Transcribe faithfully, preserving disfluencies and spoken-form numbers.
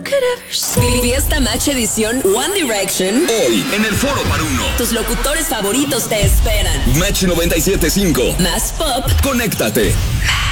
Fiesta Match Edición One Direction. Hoy, en el Foro Paruno. Tus locutores favoritos te esperan. Match noventa y siete punto cinco. Más pop. Conéctate.